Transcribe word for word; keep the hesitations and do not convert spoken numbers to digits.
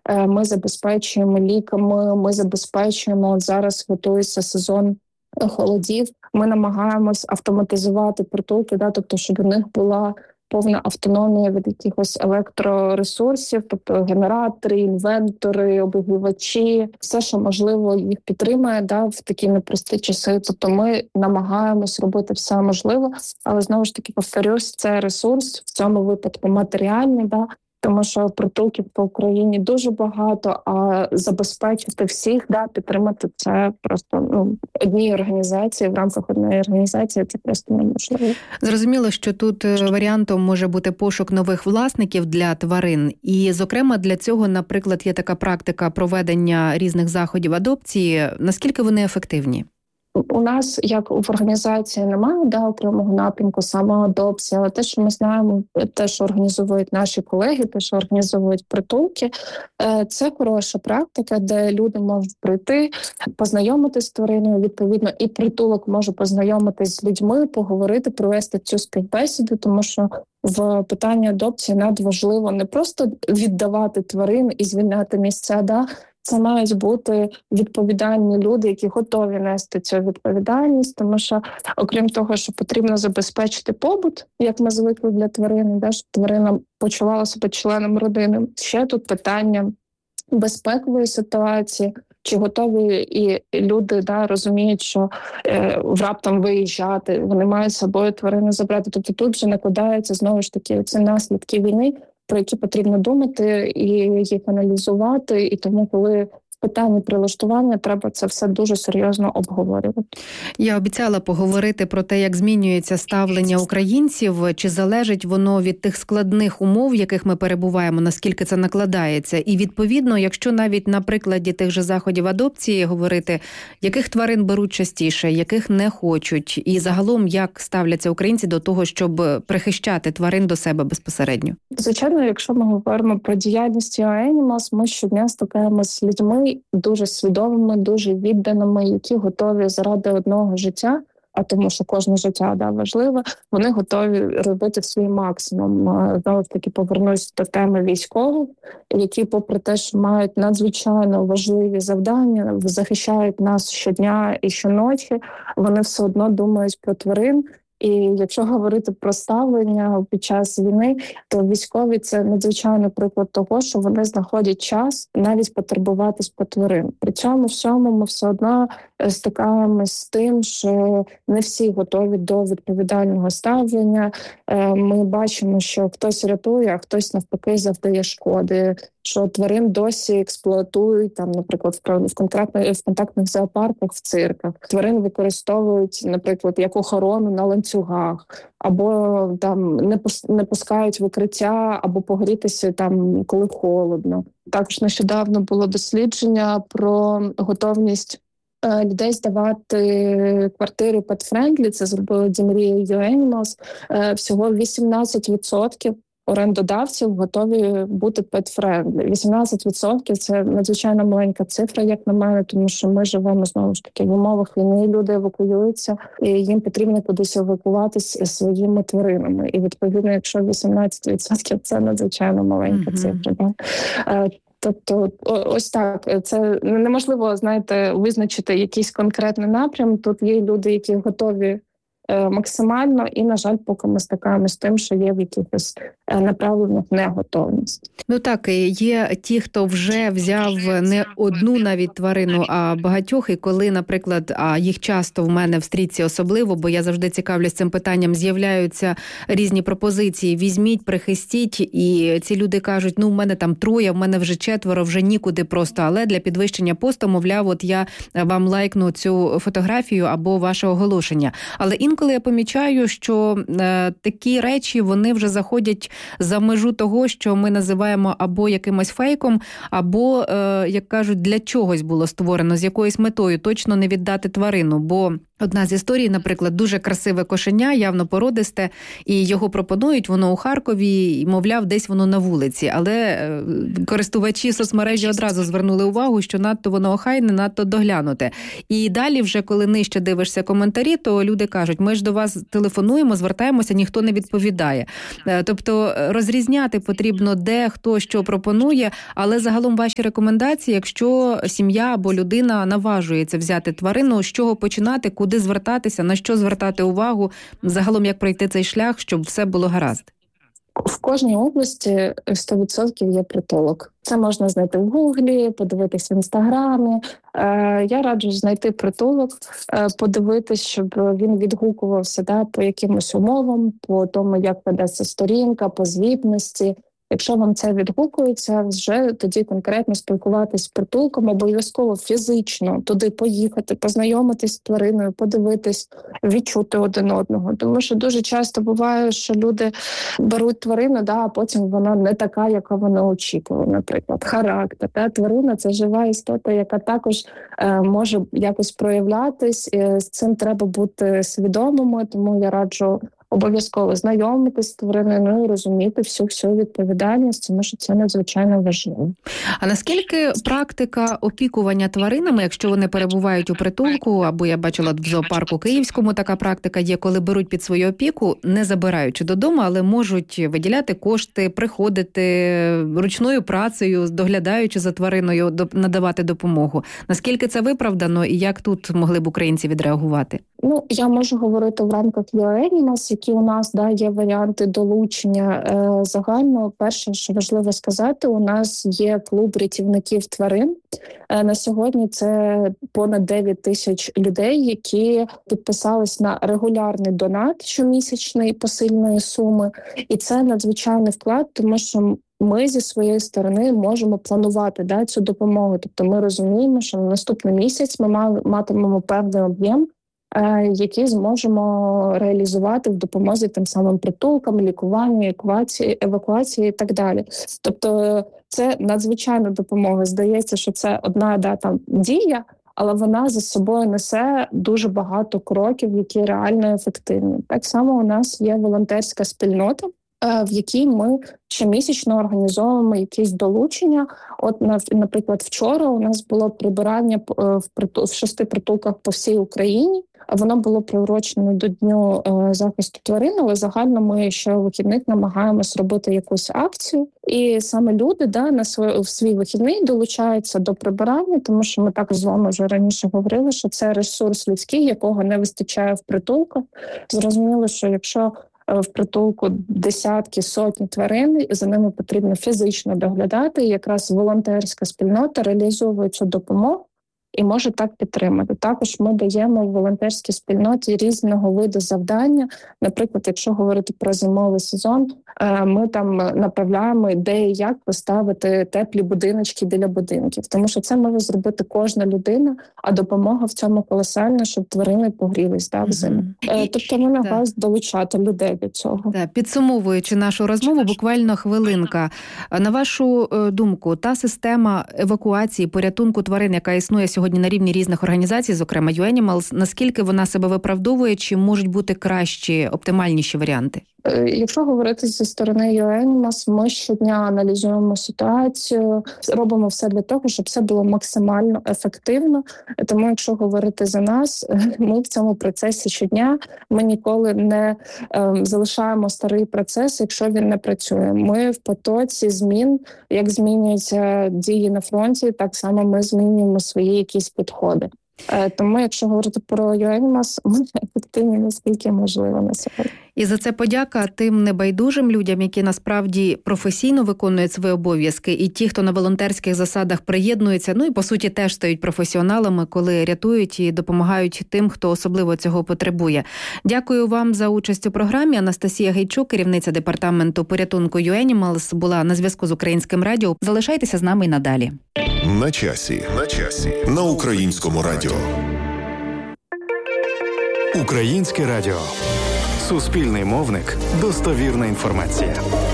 ми забезпечуємо ліками, ми забезпечуємо, от зараз готується сезон холодів, ми намагаємось автоматизувати притулки, да, тобто, щоб у них була повна автономія від якихось електроресурсів, тобто генератори, інвентори, обігрівачі, все, що можливо, їх підтримує, да, в такі непрості часи. Тобто ми намагаємось робити все можливе, але знову ж таки повторюсь, це ресурс в цьому випадку матеріальний, да. Тому що притулків по Україні дуже багато, а забезпечити всіх, да, підтримати це просто ну, одній організації, в рамках одної організації це просто неможливо. Зрозуміло, що тут варіантом може бути пошук нових власників для тварин. І, зокрема, для цього, наприклад, є така практика проведення різних заходів адопції. Наскільки вони ефективні? У нас, як в організації, немає да, окремого напрямку самоадопції, але те, що ми знаємо, те, що організовують наші колеги, те, що організовують притулки, це хороша практика, де люди можуть прийти, познайомитись з твариною, відповідно, і притулок може познайомитись з людьми, поговорити, провести цю співбесіду, тому що в питанні адопції надважливо не просто віддавати тварин і звільняти місця, да, це мають бути відповідальні люди, які готові нести цю відповідальність, тому що, окрім того, що потрібно забезпечити побут, як ми звикли для тварини, да, щоб тварина почувала себе членом родини. Ще тут питання безпекової ситуації, чи готові і люди да, розуміють, що е, раптом виїжджати, вони мають з собою тварину забрати. Тобто тут вже накладаються, знову ж таки, ці наслідки війни, про які потрібно думати і їх аналізувати. І тому, коли в питанні прилаштування, треба це все дуже серйозно обговорювати. Я обіцяла поговорити про те, як змінюється ставлення українців, чи залежить воно від тих складних умов, в яких ми перебуваємо, наскільки це накладається. І відповідно, якщо навіть на прикладі тих же заходів адопції говорити, яких тварин беруть частіше, яких не хочуть, і загалом як ставляться українці до того, щоб прихищати тварин до себе безпосередньо? Звичайно, якщо ми говоримо про діяльність ю ей Animals, ми щодня стикаємося з людьми дуже свідомими, дуже відданими, які готові заради одного життя, а тому що кожне життя да, важливе, вони готові робити свій максимум. Знову ж таки повернусь до теми військових, які попри те, що мають надзвичайно важливі завдання, захищають нас щодня і щоночі, вони все одно думають про тварин. І якщо говорити про ставлення під час війни, то військові – це надзвичайний приклад того, що вони знаходять час навіть потурбуватись про тварин. При цьому всьому ми все одно стикаємось з тим, що не всі готові до відповідального ставлення. Ми бачимо, що хтось рятує, а хтось навпаки завдає шкоди, що тварин досі експлуатують, там, наприклад, в конкретних в контактних зоопарках, в цирках. Тварин використовують, наприклад, як охорону на ланцюгах, або там не пус, не пускають в укриття, або погрітися там, коли холодно. Також нещодавно було дослідження про готовність людей здавати квартири pet-friendly, це зробили Дімрія ю ей Animals. Всього вісімнадцять відсотків орендодавців готові бути pet-friendly. вісімнадцять відсотків – це надзвичайно маленька цифра, як на мене, тому що ми живемо, знову ж таки, в умовах війни, люди евакуюються, і їм потрібно кудись евакуватися своїми тваринами. І, відповідно, якщо вісімнадцять відсотків – це надзвичайно маленька mm-hmm. цифра. Да? Тобто, ось так, це неможливо, знаєте, визначити якийсь конкретний напрям. Тут є люди, які готові максимально, і, на жаль, поки ми стикаємося з тим, що є в якихось направленнях неготовність. Ну так, є ті, хто вже взяв не одну навіть тварину, а багатьох, і коли, наприклад, а їх часто в мене в стрічці особливо, бо я завжди цікавлюсь цим питанням, з'являються різні пропозиції, візьміть, прихистіть, і ці люди кажуть, ну, в мене там троє, в мене вже четверо, вже нікуди просто, але для підвищення посту, мовляв, от я вам лайкну цю фотографію або ваше оголошення. Але інколи я помічаю, що е, такі речі, вони вже заходять за межу того, що ми називаємо або якимось фейком, або, е, як кажуть, для чогось було створено, з якоюсь метою, точно не віддати тварину, бо одна з історій, наприклад, дуже красиве кошеня, явно породисте, і його пропонують, воно у Харкові, і, мовляв, десь воно на вулиці. Але користувачі соцмережі одразу звернули увагу, що надто воно охайне, надто доглянуте. І далі вже, коли нижче дивишся коментарі, то люди кажуть, ми ж до вас телефонуємо, звертаємося, ніхто не відповідає. Тобто розрізняти потрібно, де, хто, що пропонує, але загалом ваші рекомендації, якщо сім'я або людина наважується взяти тварину, з чого починати, куди звертатися, на що звертати увагу, загалом як пройти цей шлях, щоб все було гаразд? В кожній області сто відсотків є притулок. Це можна знайти в Гуглі, подивитися в Інстаграмі. Е, я раджу знайти притулок, е, подивитись, щоб він відгукувався да, по якимось умовам, по тому, як ведеться сторінка, по звітності. Якщо вам це відгукується, вже тоді конкретно спілкуватись з притулком, обов'язково фізично туди поїхати, познайомитись з твариною, подивитись, відчути один одного. Тому що дуже часто буває, що люди беруть тварину, да, а потім вона не така, яка вона очікувала. Наприклад, характер. Да? Тварина – це жива істота, яка також е, може якось проявлятись. І з цим треба бути свідомими, тому я раджу обов'язково знайомитись з твариною, ну і розуміти всю-всю відповідальність, тому що це надзвичайно важливо. А наскільки практика опікування тваринами, якщо вони перебувають у притулку, або я бачила в зоопарку Київському така практика є, коли беруть під свою опіку, не забираючи додому, але можуть виділяти кошти, приходити ручною працею, доглядаючи за твариною, надавати допомогу. Наскільки це виправдано і як тут могли б українці відреагувати? Ну, я можу говорити в рамках ю ей Animals, які у нас да, є варіанти долучення е, загального. Перше, що важливо сказати, у нас є клуб рятівників тварин. Е, на сьогодні це понад дев'ять тисяч людей, які підписались на регулярний донат щомісячний посильної суми. І це надзвичайний вклад, тому що ми зі своєї сторони можемо планувати да, цю допомогу. Тобто ми розуміємо, що на наступний місяць ми матимемо певний об'єм, які зможемо реалізувати в допомозі тим самим притулкам, лікуванню, евакуації, евакуації і так далі. Тобто це надзвичайна допомога. Здається, що це одна да, там, дія, але вона за собою несе дуже багато кроків, які реально ефективні. Так само у нас є волонтерська спільнота, в якій ми щомісячно організовуємо якісь долучення. От, наприклад, вчора у нас було прибирання в, притул... в шести притулках по всій Україні. Воно було приурочено до Дню е, захисту тварин, але загально ми ще у вихідних намагаємось робити якусь акцію. І саме люди да, на свій, в свій вихідний долучаються до прибирання, тому що ми так з вами вже раніше говорили, що це ресурс людський, якого не вистачає в притулках. Зрозуміло, що якщо в притулку десятки, сотні тварин, за ними потрібно фізично доглядати, і якраз волонтерська спільнота реалізовує цю допомогу і може так підтримати. Також ми даємо в волонтерській спільноті різного виду завдання. Наприклад, якщо говорити про зимовий сезон, ми там направляємо ідеї, як поставити теплі будиночки біля будинків. Тому що це може зробити кожна людина, а допомога в цьому колосальна, щоб тварини погрілись да, взиму. Mm-hmm. Тобто ми намагаємося долучати людей до цього. Так. Підсумовуючи нашу розмову, буквально хвилинка. На вашу думку, та система евакуації, порятунку тварин, яка існує сьогодні на рівні різних організацій, зокрема ю Animals, наскільки вона себе виправдовує, чи можуть бути кращі, оптимальніші варіанти? Якщо говорити зі сторони ю Animals, ми щодня аналізуємо ситуацію, робимо все для того, щоб все було максимально ефективно. Тому, якщо говорити за нас, ми в цьому процесі щодня, ми ніколи не е, залишаємо старий процес, якщо він не працює. Ми в потоці змін, як змінюються дії на фронті, так само ми змінюємо свої якісь підходи. Тому, якщо говорити про ю Animals, ми ефективні наскільки можливо на сьогодні. І за це подяка тим небайдужим людям, які насправді професійно виконують свої обов'язки, і ті, хто на волонтерських засадах приєднуються, ну і по суті теж стають професіоналами, коли рятують і допомагають тим, хто особливо цього потребує. Дякую вам за участь у програмі. Анастасія Гейчук, керівниця департаменту порятунку ю Animals, була на зв'язку з Українським радіо. Залишайтеся з нами й надалі. На часі. На часі. На Українському радіо. Українське радіо. Суспільний мовник. Достовірна інформація.